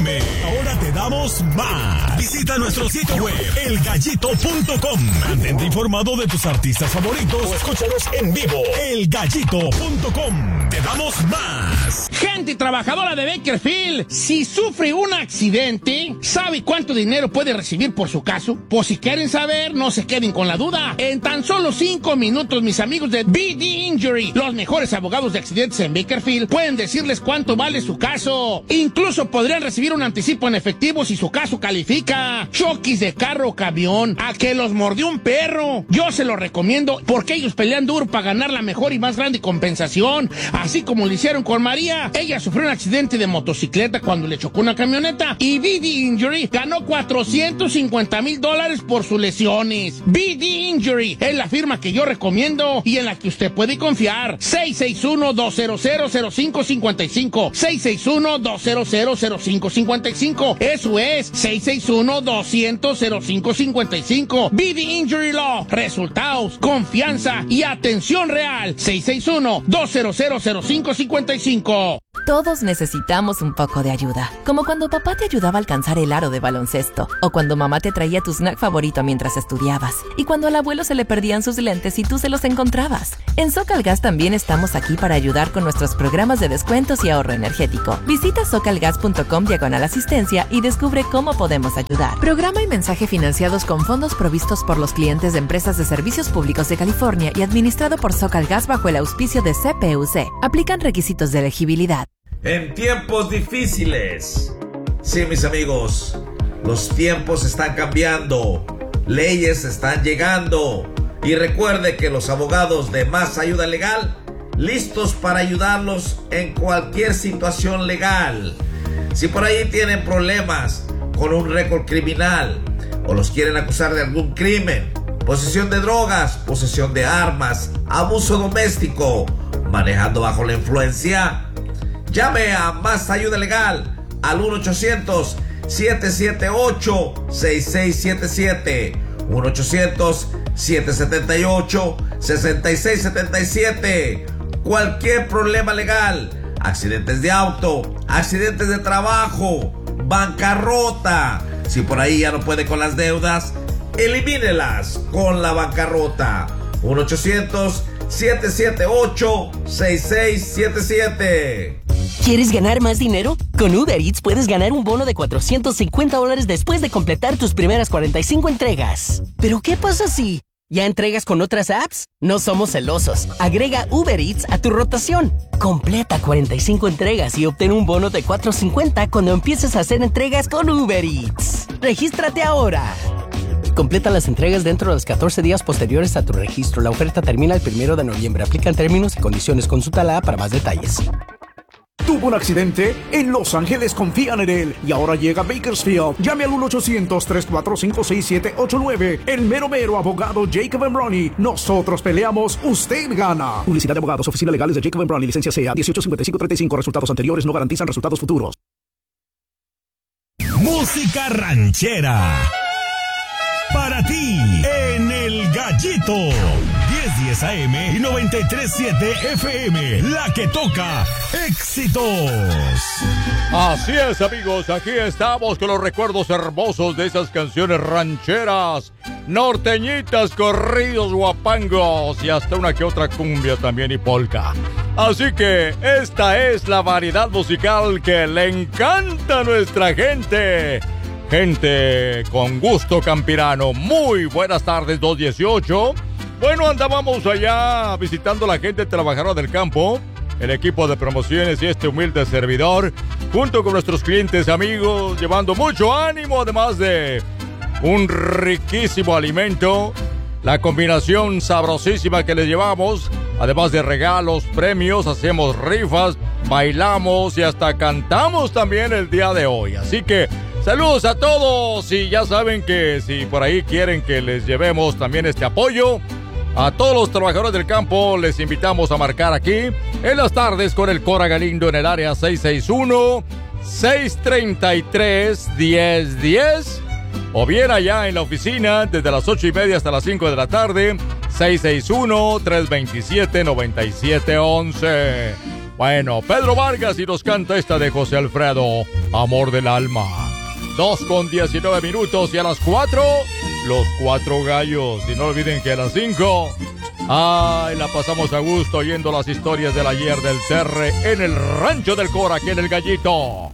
FM. Ahora te damos más. Visita nuestro sitio web, elgallito.com. Mantente informado de tus artistas favoritos o escúchanos en vivo. elgallito.com. Te damos más. Gente trabajadora de Bakersfield, si sufre un accidente, ¿sabe cuánto dinero puede recibir por su caso? Pues si quieren saber, no se queden con la duda. En tan solo 5 minutos, mis amigos de BD Injury, los mejores abogados de accidentes en Bakersfield, pueden decirles cuánto vale su caso. Incluso podrían recibir un anticipo en efectivo si su caso califica. Choques de carro o camión, a que los mordió un perro. Yo se lo recomiendo porque ellos pelean duro para ganar la mejor y más grande compensación. Así como lo hicieron con María. Ella sufrió un accidente de motocicleta cuando le chocó una camioneta y BD Injury ganó $450,000 por sus lesiones. BD Injury es la firma que yo recomiendo y en la que usted puede confiar. 661-200-0555. 661-200-0555. Eso es 661-200-0555. BD Injury Law. Resultados, confianza y atención real. 661-200-0555. Todos necesitamos un poco de ayuda, como cuando papá te ayudaba a alcanzar el aro de baloncesto, o cuando mamá te traía tu snack favorito mientras estudiabas, y cuando al abuelo se le perdían sus lentes y tú se los encontrabas. En SoCalGas también estamos aquí para ayudar con nuestros programas de descuentos y ahorro energético. Visita socalgas.com/asistencia y descubre cómo podemos ayudar. Programa y mensaje financiados con fondos provistos por los clientes de empresas de servicios públicos de California y administrado por SoCalGas bajo el auspicio de CPUC. Aplican requisitos de elegibilidad. En tiempos difíciles. Sí, mis amigos, los tiempos están cambiando, leyes están llegando. Y recuerde que los abogados de Más Ayuda Legal, listos para ayudarlos en cualquier situación legal. Si por ahí tienen problemas con un récord criminal o los quieren acusar de algún crimen, posesión de drogas, posesión de armas, abuso doméstico, manejando bajo la influencia, llame a Más Ayuda Legal al 1-800-778-6677. 1-800-778-6677. Cualquier problema legal, accidentes de auto, accidentes de trabajo, bancarrota. Si por ahí ya no puede con las deudas, elimínelas con la bancarrota. 1-800-778-6677. ¿Quieres ganar más dinero? Con Uber Eats puedes ganar un bono de $450 después de completar tus primeras 45 entregas. ¿Pero qué pasa si ya entregas con otras apps? No somos celosos. Agrega Uber Eats a tu rotación. Completa 45 entregas y obtén un bono de $450 cuando empieces a hacer entregas con Uber Eats. ¡Regístrate ahora! Completa las entregas dentro de los 14 días posteriores a tu registro. La oferta termina el 1 de noviembre. Aplican términos y condiciones. Consúltala para más detalles. ¿Tuvo un accidente? En Los Ángeles confían en él. Y ahora llega Bakersfield. Llame al 1-800-345-6789. El mero abogado Jacob & Ronnie. Nosotros peleamos, usted gana. Publicidad de abogados, oficinas legales de Jacob & Ronnie, licencia CA 185535. Resultados anteriores no garantizan resultados futuros. Música ranchera. Para ti, en El Gallito. 1010 AM y 93.7 FM. La que toca éxitos. Así es, amigos. Aquí estamos con los recuerdos hermosos de esas canciones rancheras, norteñitas, corridos, guapangos y hasta una que otra cumbia también y polka. Así que esta es la variedad musical que le encanta a nuestra gente. Gente con gusto campirano. Muy buenas tardes, 218. Bueno, andábamos allá visitando la gente trabajadora del campo, el equipo de promociones y este humilde servidor, junto con nuestros clientes amigos, llevando mucho ánimo, además de un riquísimo alimento, la combinación sabrosísima que les llevamos, además de regalos, premios, hacemos rifas, bailamos y hasta cantamos también el día de hoy. Así que saludos a todos y ya saben que si por ahí quieren que les llevemos también este apoyo, a todos los trabajadores del campo les invitamos a marcar aquí en las tardes con el Cora Galindo en el área 661-633-1010 o bien allá en la oficina desde las 8:30 hasta las 5 de la tarde, 661-327-9711. Bueno, Pedro Vargas y nos canta esta de José Alfredo, Amor del Alma. 2:19 y a las 4, los 4 gallos. Y no olviden que a las 5, la pasamos a gusto oyendo las historias del ayer del Terre en el Rancho del Cora, aquí en El Gallito.